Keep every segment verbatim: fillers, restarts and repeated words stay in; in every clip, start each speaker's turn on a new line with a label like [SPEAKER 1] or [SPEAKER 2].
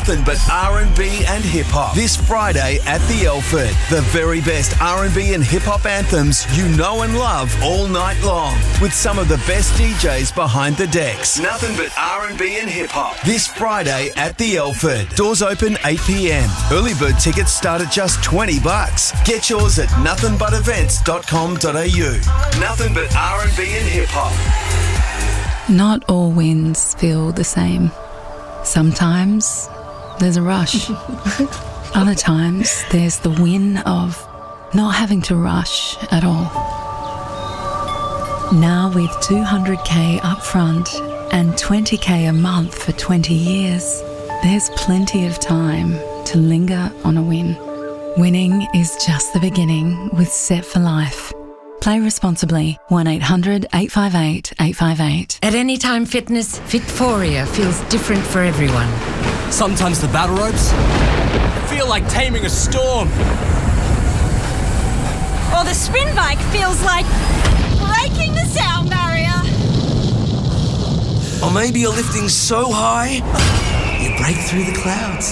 [SPEAKER 1] nothing but R and B and hip-hop. This Friday at the Elford. The very best R and B and hip-hop anthems you know and love all night long. With some of the best D Js behind the decks. Nothing but R and B and hip-hop. This Friday at the Elford. Doors open eight p m. Early bird tickets start at just twenty bucks. Get yours at nothing but events dot com dot a u. Nothing but R and B and hip-hop.
[SPEAKER 2] Not all wins feel the same. Sometimes there's a rush. Other times there's the win of not having to rush at all. Now with two hundred k upfront and twenty k a month for twenty years, there's plenty of time to linger on a win. Winning is just the beginning with Set for Life. Play responsibly. one eight hundred eight five eight eight five eight.
[SPEAKER 3] At Anytime Fitness, Fitforia feels different for everyone.
[SPEAKER 4] Sometimes the battle ropes feel like taming a storm.
[SPEAKER 5] Or the spin bike feels like breaking the sound barrier.
[SPEAKER 6] Or maybe you're lifting so high, you break through the clouds.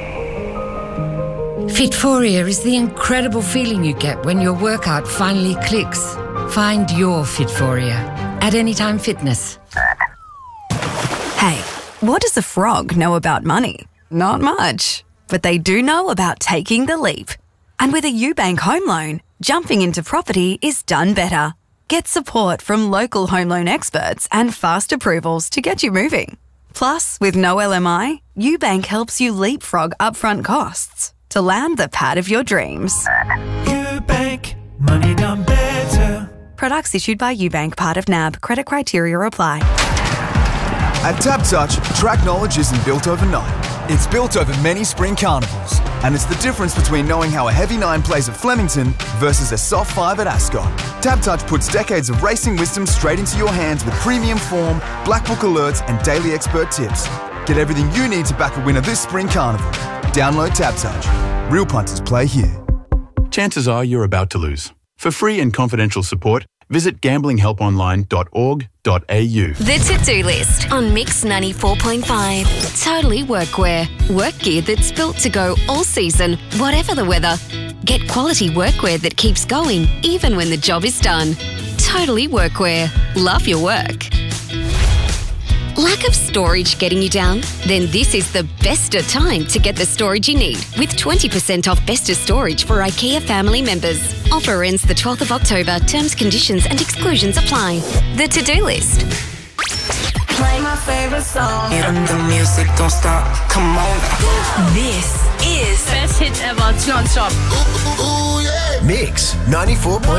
[SPEAKER 3] Fitforia is the incredible feeling you get when your workout finally clicks. Find your Fitforia at Anytime Fitness.
[SPEAKER 7] Hey, what does a frog know about money? Not much. But they do know about taking the leap. And with a UBank home loan, jumping into property is done better. Get support from local home loan experts and fast approvals to get you moving. Plus, with no L M I, UBank helps you leapfrog upfront costs to land the pad of your dreams.
[SPEAKER 8] UBank, money done better.
[SPEAKER 7] Products issued by UBank, part of N A B. Credit criteria apply.
[SPEAKER 9] At TABtouch, track knowledge isn't built overnight. It's built over many spring carnivals. And it's the difference between knowing how a heavy nine plays at Flemington versus a soft five at Ascot. TABtouch puts decades of racing wisdom straight into your hands with premium form, black book alerts and daily expert tips. Get everything you need to back a winner this spring carnival. Download TABtouch. Real punters play here.
[SPEAKER 10] Chances are you're about to lose. For free and confidential support, visit gambling help online dot org dot a u.
[SPEAKER 11] The To-Do List on Mix ninety-four point five. Totally workwear. Work gear that's built to go all season, whatever the weather. Get quality workwear that keeps going, even when the job is done. Totally workwear. Love your work. Lack of storage getting you down? Then this is the best of time to get the storage you need with twenty percent off best of storage for IKEA family members. Offer ends the twelfth of October. Terms, conditions and exclusions apply. The To-Do List.
[SPEAKER 12] Play my favorite song and the music don't stop. Come on.
[SPEAKER 11] This is
[SPEAKER 5] Best hits ever. It's non-stop.
[SPEAKER 13] Mix ninety-four point five.